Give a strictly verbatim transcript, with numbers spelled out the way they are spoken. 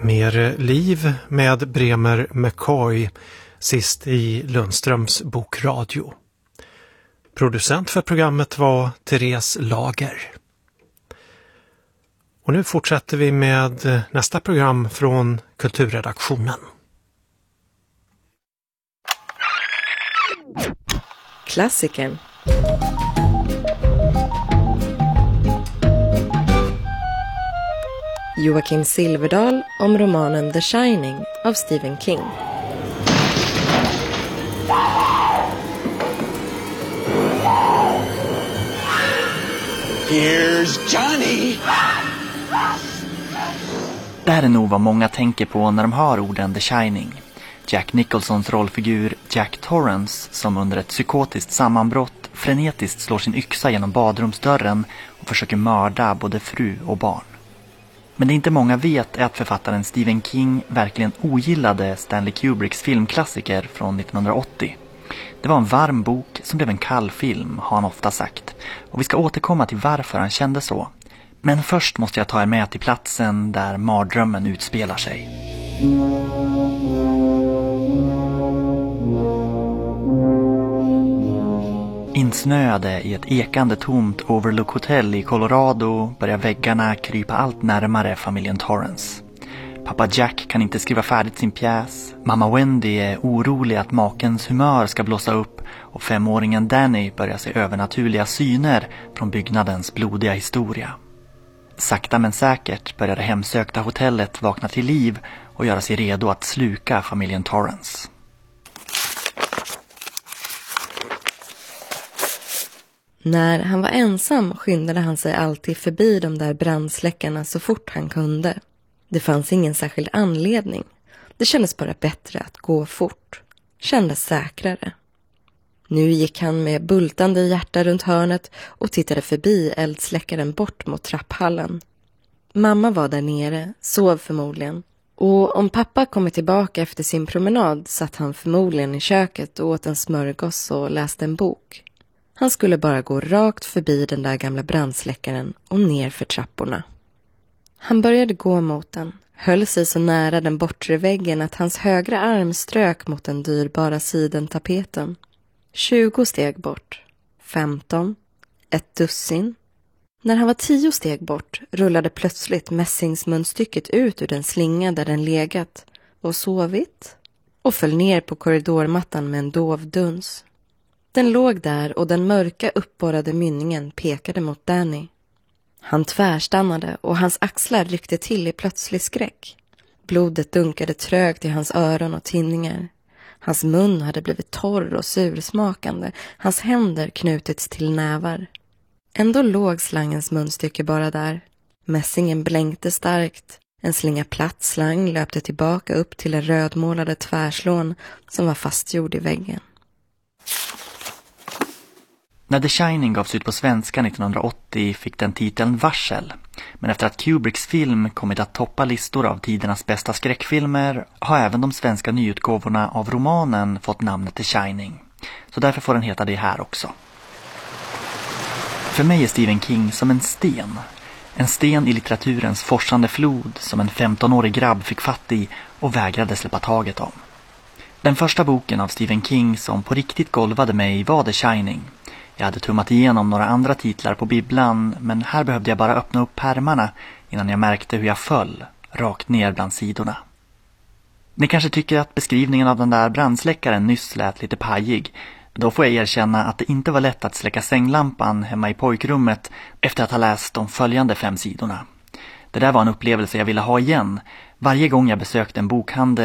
Mer liv med Bremer McCoy sist i Lundströms bokradio. Producent för programmet var Therese Lager. Och nu fortsätter vi med nästa program från Kulturredaktionen. Klassikern. Joakim Silverdal om romanen The Shining av Stephen King. Here's Johnny! Det här är nog vad många tänker på när de hör orden The Shining. Jack Nicholsons rollfigur Jack Torrance som under ett psykotiskt sammanbrott frenetiskt slår sin yxa genom badrumsdörren och försöker mörda både fru och barn. Men det inte många vet är att författaren Stephen King verkligen ogillade Stanley Kubricks filmklassiker från nittonhundraåttio. Det var en varm bok som blev en kall film, har han ofta sagt. Och vi ska återkomma till varför han kände så. Men först måste jag ta er med till platsen där mardrömmen utspelar sig. Insnöade i ett ekande tomt Overlook Hotel i Colorado börjar väggarna krypa allt närmare familjen Torrance. Pappa Jack kan inte skriva färdigt sin pjäs. Mamma Wendy är orolig att makens humör ska blåsa upp och femåringen Danny börjar se övernaturliga syner från byggnadens blodiga historia. Sakta men säkert börjar det hemsökta hotellet vakna till liv och göra sig redo att sluka familjen Torrance. När han var ensam skyndade han sig alltid förbi de där brandsläckarna så fort han kunde. Det fanns ingen särskild anledning. Det kändes bara bättre att gå fort. Kändes säkrare. Nu gick han med bultande hjärta runt hörnet och tittade förbi eldsläckaren bort mot trapphallen. Mamma var där nere, sov förmodligen. Och om pappa kommit tillbaka efter sin promenad satt han förmodligen i köket och åt en smörgås och läste en bok. Han skulle bara gå rakt förbi den där gamla brandsläckaren och ner för trapporna. Han började gå mot den, höll sig så nära den bortre väggen att hans högra arm strök mot den dyrbara sidentapeten. Tjugo steg bort, femton, ett dussin. När han var tio steg bort rullade plötsligt mässingsmunstycket ut ur den slinga där den legat och sovit och föll ner på korridormattan med en dov duns. Den låg där och den mörka uppborrade mynningen pekade mot Danny. Han tvärstannade och hans axlar ryckte till i plötslig skräck. Blodet dunkade trögt i hans öron och tinningar. Hans mun hade blivit torr och sursmakande. Hans händer knutits till nävar. Ändå låg slangens munstycke bara där. Mässingen blänkte starkt. En slinga platt slang löpte tillbaka upp till den rödmålade tvärslån som var fastgjord i väggen. När The Shining gavs ut på svenska nittonhundraåttio fick den titeln Varsel. Men efter att Kubricks film kommit att toppa listor av tidernas bästa skräckfilmer har även de svenska nyutgåvorna av romanen fått namnet The Shining. Så därför får den heta det här också. För mig är Stephen King som en sten. En sten i litteraturens forsande flod som en femtonårig grabb fick fatt i och vägrade släppa taget om. Den första boken av Stephen King som på riktigt golvade mig var The Shining. Jag hade tummat igenom några andra titlar på bibblan, men här behövde jag bara öppna upp pärmarna innan jag märkte hur jag föll, rakt ner bland sidorna. Ni kanske tycker att beskrivningen av den där brandsläckaren nyss lät lite pajig. Då får jag erkänna att det inte var lätt att släcka sänglampan hemma i pojkrummet efter att ha läst de följande fem sidorna. Det där var en upplevelse jag ville ha igen. Varje gång jag besökte en bokhandel